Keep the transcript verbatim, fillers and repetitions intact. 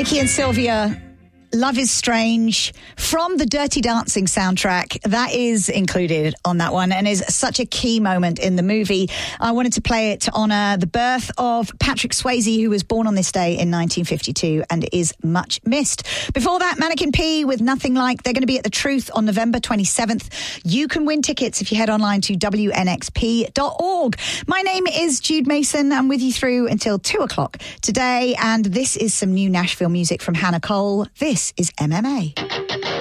Nicky and Sylvia, Love is Strange, from the Dirty Dancing soundtrack. That is included on that one and is such a key moment in the movie. I wanted to play it to honour the birth of Patrick Swayze, who was born on this day in nineteen fifty-two and is much missed. Before that, Mannequin P with Nothing Like. They're going to be at The Truth on November twenty-seventh. You can win tickets if you head online to w n x p dot org. My name is Jude Mason. I'm with you through until two o'clock today, and this is some new Nashville music from Hannah Cole. This is M M A.